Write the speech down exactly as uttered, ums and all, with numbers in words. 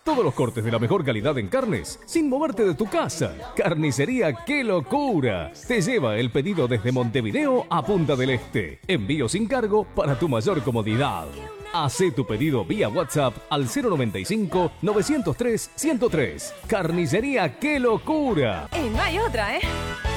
Todos los cortes de la mejor calidad en carnes, sin moverte de tu casa. Carnicería ¡Qué locura! Te lleva el pedido desde Montevideo a Punta del Este. Envío sin cargo para tu mayor comodidad. Hacé tu pedido vía WhatsApp al cero noventa y cinco, novecientos tres, ciento tres. Carnicería ¡Qué locura! Y no hay otra, ¿eh?